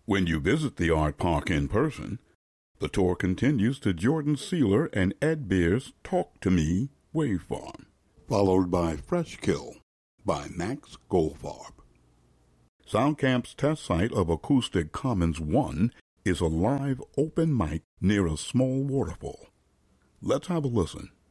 When you visit the art park in person, the tour continues to Jordan Sealer and Ed Beer's Talk to Me Wave Farm, followed by Fresh Kill by Max Goldfarb. Soundcamp's test site of Acoustic Commons 1 is a live open mic near a small waterfall. Let's have a listen.